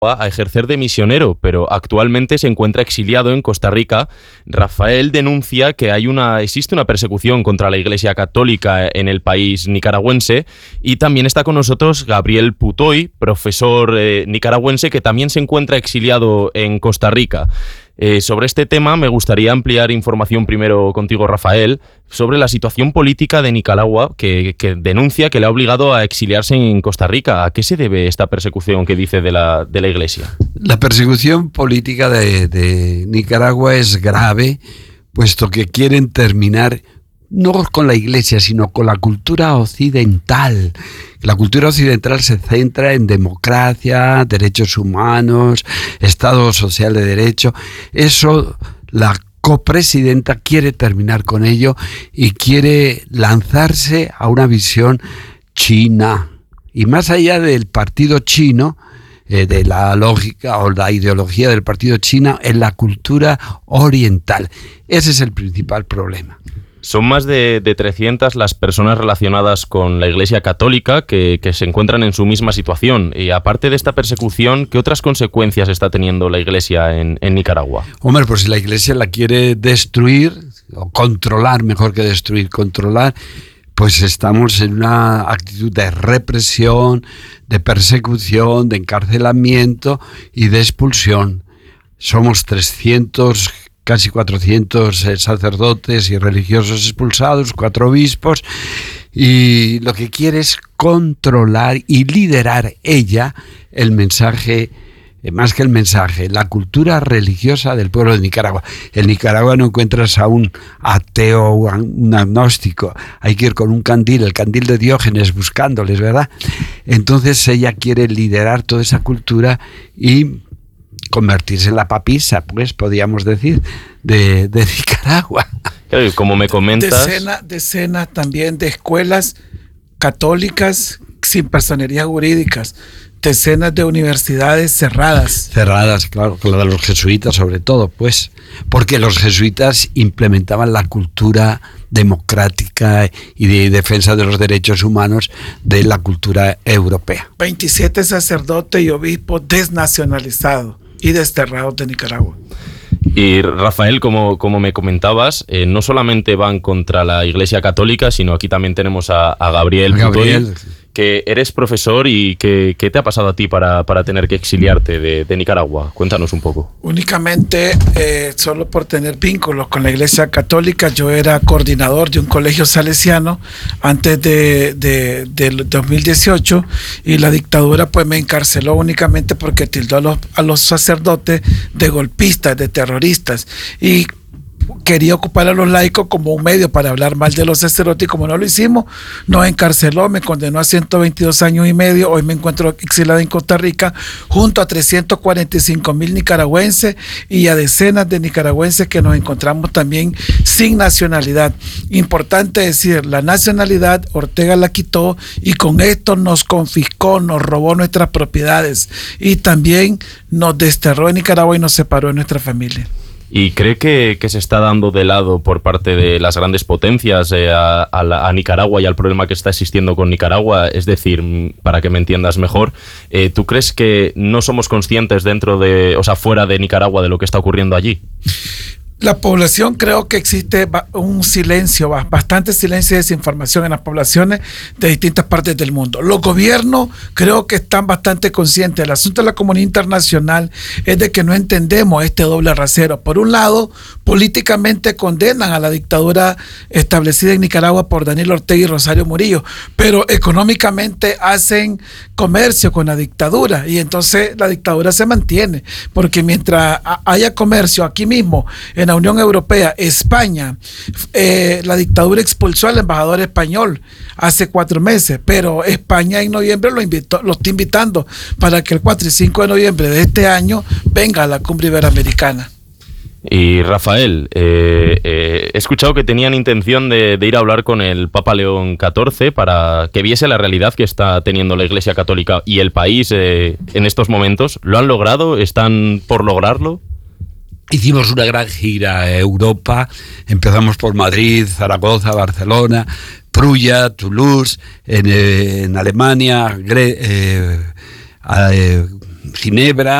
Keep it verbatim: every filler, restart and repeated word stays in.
a ejercer de misionero, pero actualmente se encuentra exiliado en Costa Rica. Rafael denuncia que hay una, existe una persecución contra la Iglesia Católica en el país nicaragüense, y también está con nosotros Gabriel Putoy, profesor eh, nicaragüense que también se encuentra exiliado en Costa Rica. Eh, sobre este tema me gustaría ampliar información primero contigo, Rafael, sobre la situación política de Nicaragua, que, que denuncia que le ha obligado a exiliarse en Costa Rica. ¿A qué se debe esta persecución que dice de la, de la Iglesia? La persecución política de, de Nicaragua es grave, puesto que quieren terminar no con la Iglesia, sino con la cultura occidental. La cultura occidental se centra en democracia, derechos humanos, Estado social de derecho. Eso, la copresidenta quiere terminar con ello y quiere lanzarse a una visión china. Y más allá del partido chino, eh, de la lógica o la ideología del partido chino, en la cultura oriental. Ese es el principal problema. Son más de, de trescientas las personas relacionadas con la Iglesia Católica que, que se encuentran en su misma situación. Y aparte de esta persecución, ¿qué otras consecuencias está teniendo la Iglesia en, en Nicaragua? Hombre, pues si la Iglesia la quiere destruir, o controlar, mejor que destruir, controlar, pues estamos en una actitud de represión, de persecución, de encarcelamiento y de expulsión. Somos trescientos casi cuatrocientos sacerdotes y religiosos expulsados, cuatro obispos, y lo que quiere es controlar y liderar ella el mensaje, más que el mensaje, la cultura religiosa del pueblo de Nicaragua. En Nicaragua no encuentras a un ateo o a un agnóstico, hay que ir con un candil, el candil de Diógenes, buscándoles, ¿verdad? Entonces ella quiere liderar toda esa cultura y convertirse en la papisa, pues, podríamos decir, de, de Nicaragua. Claro, y como me comentas... Decenas, decenas también de escuelas católicas sin personerías jurídicas, decenas de universidades cerradas. Cerradas, claro, la de los jesuitas sobre todo, pues, porque los jesuitas implementaban la cultura democrática y de defensa de los derechos humanos de la cultura europea. veintisiete sacerdotes y obispos desnacionalizados y desterrados de Nicaragua. Y Rafael, como, como me comentabas, eh, no solamente van contra la Iglesia Católica, sino aquí también tenemos a, a Gabriel, Gabriel. Putoy, que eres profesor y que, ¿qué te ha pasado a ti para, para tener que exiliarte de, de Nicaragua? Cuéntanos un poco. Únicamente, eh, solo por tener vínculos con la Iglesia Católica. Yo era coordinador de un colegio salesiano antes de, de, del dos mil dieciocho, y la dictadura pues me encarceló únicamente porque tildó a los, a los sacerdotes de golpistas, de terroristas, y quería ocupar a los laicos como un medio para hablar mal de los sacerdotes, y como no lo hicimos, nos encarceló, me condenó a ciento veintidós años y medio. Hoy me encuentro exiliado en Costa Rica junto a trescientos cuarenta y cinco mil nicaragüenses y a decenas de nicaragüenses que nos encontramos también sin nacionalidad. Importante decir, la nacionalidad Ortega la quitó y con esto nos confiscó, nos robó nuestras propiedades y también nos desterró de Nicaragua y nos separó de nuestra familia. ¿Y cree que, que se está dando de lado por parte de las grandes potencias eh, a, a, la, a Nicaragua y al problema que está existiendo con Nicaragua? Es decir, para que me entiendas mejor, eh, ¿tú crees que no somos conscientes dentro de, o sea, fuera de Nicaragua de lo que está ocurriendo allí? La población, creo que existe un silencio, bastante silencio y desinformación en las poblaciones de distintas partes del mundo. Los gobiernos creo que están bastante conscientes. El asunto de la comunidad internacional es de que no entendemos este doble rasero. Por un lado, políticamente condenan a la dictadura establecida en Nicaragua por Daniel Ortega y Rosario Murillo, pero económicamente hacen comercio con la dictadura y entonces la dictadura se mantiene, porque mientras haya comercio aquí mismo, en la Unión Europea, España, eh, la dictadura expulsó al embajador español hace cuatro meses, pero España en noviembre lo, invitó, lo está invitando para que el cuatro y cinco de noviembre de este año venga a la cumbre iberoamericana. Y Rafael, eh, eh, he escuchado que tenían intención de, de ir a hablar con el Papa León catorce para que viese la realidad que está teniendo la Iglesia Católica y el país eh, en estos momentos. ¿Lo han logrado? ¿Están por lograrlo? Hicimos una gran gira a Europa, empezamos por Madrid, Zaragoza, Barcelona, Prusia, Toulouse, en, en Alemania, Gre- eh, eh, Ginebra,